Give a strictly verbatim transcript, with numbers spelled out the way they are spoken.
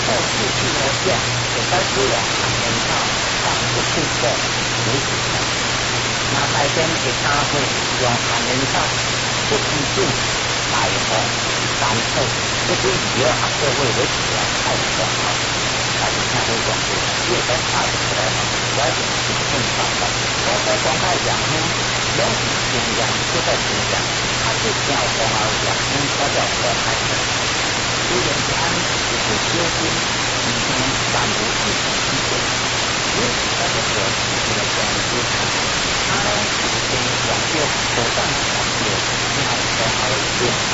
四季来讲，就该使用含烟草当不去过为主的。那白天的咖啡用含烟草不提醒大红三色，这对鱼儿还是会维持了太重要。但是看这种是越在看起来嘛，我也是很反感。我在状态上呢，两是尽量就在尽量，它是调光后两天它叫状态的。有点是按就是小心，以前暂不是很理解。因为那个时候这个公司，它呢是跟网络不断的网络，然后然后变。